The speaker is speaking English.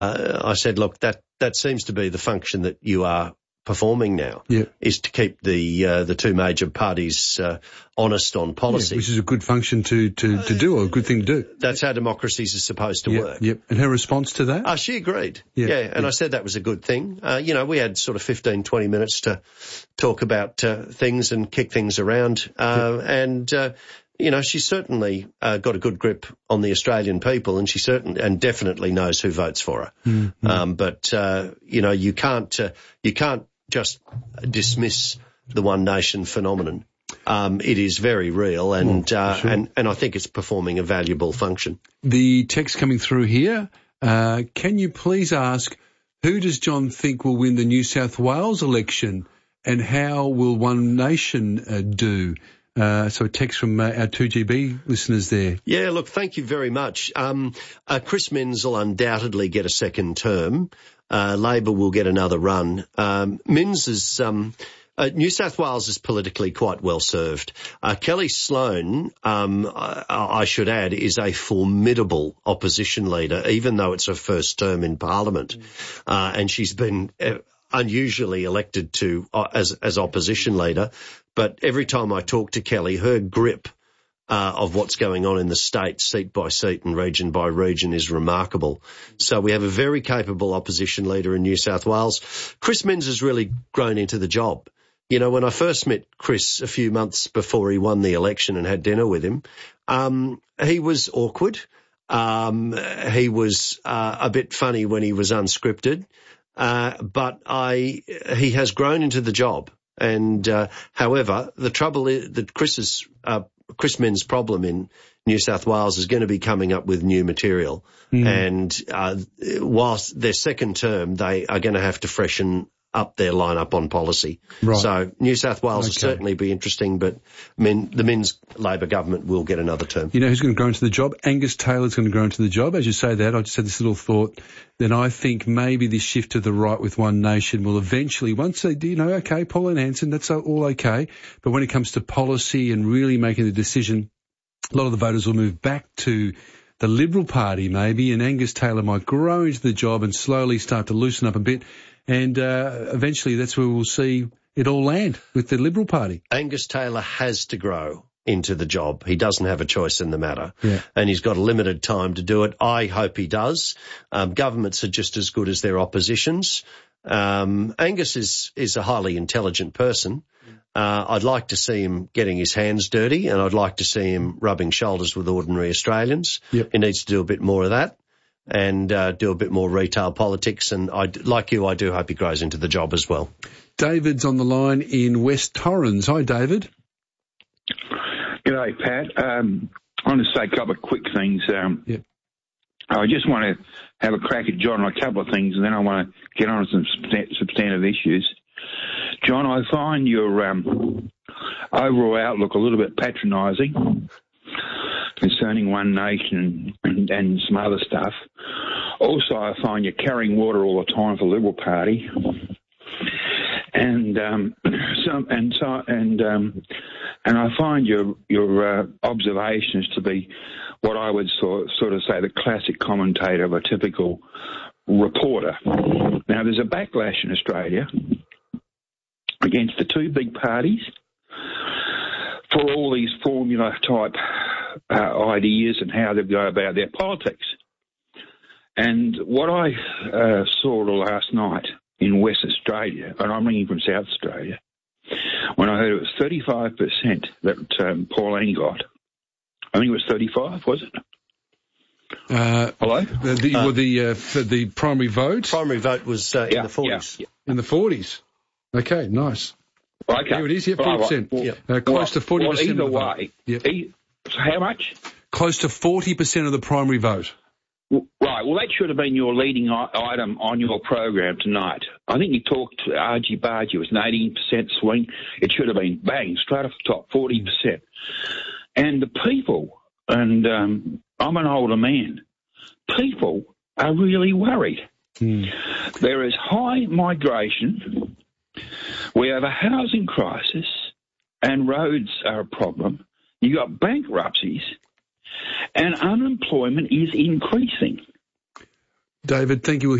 I said, look, that seems to be the function that you are performing now, is to keep the two major parties honest on policy. Which is a good function to do, or a good thing to do. That's how democracies are supposed to work. Yep. And her response to that? She agreed. And I said that was a good thing. We had sort of 15, 20 minutes to talk about things and kick things around. She certainly got a good grip on the Australian people, and she definitely knows who votes for her. You can't just dismiss the One Nation phenomenon. It is very real, and I think it's performing a valuable function. The text coming through here, can you please ask, who does John think will win the New South Wales election, and how will One Nation do? So a text from our 2GB listeners there. Yeah, look, thank you very much. Chris Minns will undoubtedly get a second term. Labor will get another run. Minns is... New South Wales is politically quite well served. Kelly Sloan, I should add, is a formidable opposition leader, even though it's her first term in Parliament. And she's been unusually elected as opposition leader. But every time I talk to Kelly, her grip of what's going on in the state, seat by seat and region by region, is remarkable. So we have a very capable opposition leader in New South Wales. Chris Minns has really grown into the job. When I first met Chris a few months before he won the election and had dinner with him, he was awkward. He was a bit funny when he was unscripted, but he has grown into the job. And however, the trouble is that Chris Minns' problem in New South Wales is going to be coming up with new material. And whilst their second term, they are going to have to freshen up their lineup on policy. Right. So New South Wales will certainly be interesting, but the Minns Labor government will get another term. You know who's going to grow into the job? Angus Taylor's going to grow into the job. As you say that, I just had this little thought. Then I think maybe this shift to the right with One Nation will eventually, once they do, Pauline Hanson, that's all okay. But when it comes to policy and really making the decision, a lot of the voters will move back to the Liberal Party maybe, and Angus Taylor might grow into the job and slowly start to loosen up a bit. And eventually that's where we'll see it all land with the Liberal Party. Angus Taylor has to grow into the job. He doesn't have a choice in the matter. And he's got a limited time to do it. I hope he does. Governments are just as good as their oppositions. Angus is a highly intelligent person. I'd like to see him getting his hands dirty, and I'd like to see him rubbing shoulders with ordinary Australians. He needs to do a bit more of that. And do a bit more retail politics. And I do hope he grows into the job as well. David's on the line in West Torrens. Hi, David. G'day, Pat. I want to say a couple of quick things. I just want to have a crack at John on a couple of things, and then I want to get on to some substantive issues. John, I find your overall outlook a little bit patronising concerning One Nation and some other stuff. Also, I find you're carrying water all the time for the Liberal Party, and I find your observations to be what I would sort of say the classic commentator of a typical reporter. Now, there's a backlash in Australia against the two big parties for all these formula type ideas and how they go about their politics. And what I saw last night in West Australia, and I'm ringing from South Australia, when I heard it was 35% that Pauline got. I think it was 35, was it? Hello? The primary vote? Primary vote was in the 40s. Yeah. In the 40s. Okay, nice. Okay. Here it is, 40%. Close to 40%. Well, either of the way. vote. How much? Close to 40% of the primary vote. Right, well, that should have been your leading item on your program tonight. I think you talked to argy-bargy. It was an 18% swing. It should have been bang, straight off the top, 40%. And the people, and I'm an older man, people are really worried. There is high migration. We have a housing crisis, and roads are a problem. You got bankruptcies, and unemployment is increasing. David, thank you.